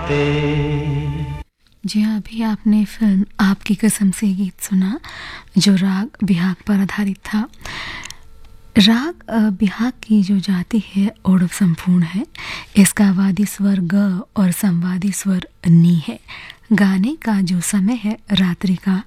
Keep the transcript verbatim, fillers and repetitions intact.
बातें। जी हाँ, अभी आपने फिल्म आपकी कसम से गीत सुना जो राग बिहाग पर आधारित था। राग अ, बिहाग की जो जाति है ओडव संपूर्ण है। इसका वादी स्वर ग और संवादी स्वर नी है। गाने का जो समय है रात्रि का